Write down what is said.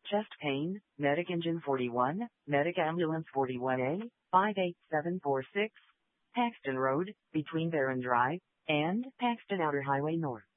Chest pain, Medic Engine 41, Medic Ambulance 41A, 58746, Paxton Road, between Barron Drive and Paxton Outer Highway North.